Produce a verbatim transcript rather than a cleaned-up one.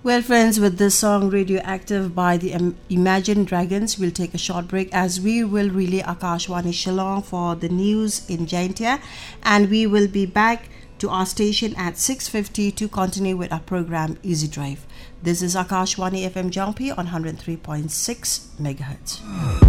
Well, friends, with this song Radioactive by the Im- Imagine Dragons, we'll take a short break as we will relay Akashwani Shillong for the news in Jaintia, and we will be back to our station at six fifty to continue with our program Easy Drive. This is Akashwani F M Jangpi on one oh three point six megahertz.